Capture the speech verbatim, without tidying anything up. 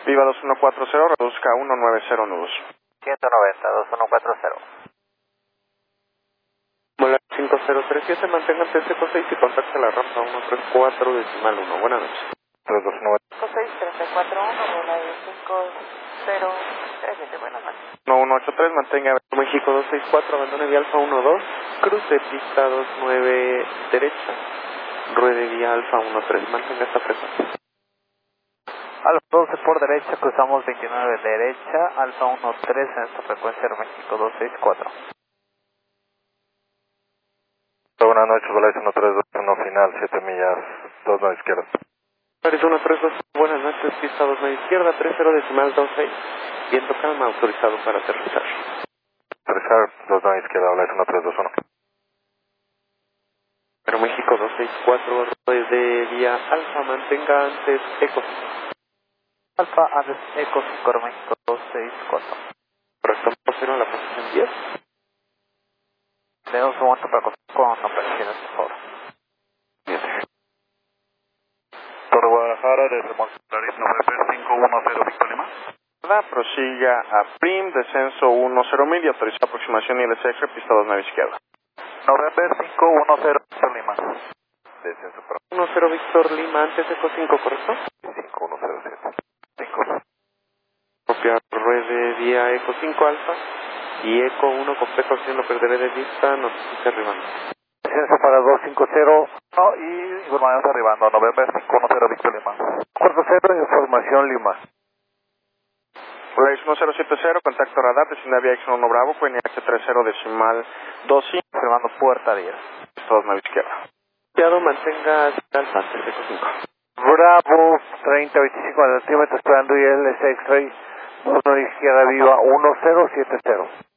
Viva dos uno cuatro cero, reduzca a ciento noventa nudos. ciento noventa, dos uno cuatro cero. Vuela cinco cero tres siete, mantenga T C seis y contacte la rampa ciento treinta y cuatro decimal uno. Buenas noches. tres dos nueve. cinco seis tres cuatro uno, bola de cinco cero tres siete, buenas noches. uno uno ocho tres, mantenga México dos seis cuatro, abandone vía Alfa uno dos, cruce pista dos nueve derecha, ruede vía Alfa uno tres, mantenga esta frecuencia. Alfa doce por derecha, cruzamos veintinueve derecha, Alfa uno tres en esta frecuencia de México dos seis cuatro. Buenas noches, Volaris uno tres dos uno final, siete millas, dos nueve izquierda. Volaris uno tres dos, buenas noches, pista dos nueve izquierda, tres cero decimal dos seis, viento calma, autorizado para aterrizar. Aterrizar, dos nueve izquierda, Volaris uno tres dos uno. Pero México dos seis cuatro, ruede vía Alfa, mantenga antes Eco. Alfa antes Eco cinco, México dos seis cuatro. Correcto, cero en la posición diez. Tenemos un momento para contar con operaciones, por favor. Por Guadalajara, desde Monterrey, November cinco uno cero, Víctor Lima. Prosiga a Prim, descenso uno cero mil y autoriza aproximación I L C X, pista dos nueve izquierda. November cinco uno cero, Víctor Lima. Descenso para uno cero Víctor Lima, antes Eco cinco, ¿correcto? cinco uno cero siete. cinco. Copiar ruede vía Eco cinco Alfa y Eco uno completo, acción, lo perderé de vista, notifica arribando. Descenso para dos cinco cero no, y información arribando, November cinco uno cero, Víctor Lima. cuatro cero, información Lima. Volaris uno cero siete cero, contacto radar, vecindad vía X uno Bravo, Q N H treinta decimal dos cinco, Firmando puerta diez. pista dos nueve izquierda. Cuidado, mantenga Alfa, antes Eco cinco. Bravo, treinta veinticinco al altímetro, esperando I L C X-Ray, dos nueve izquierda, viva uno cero siete cero.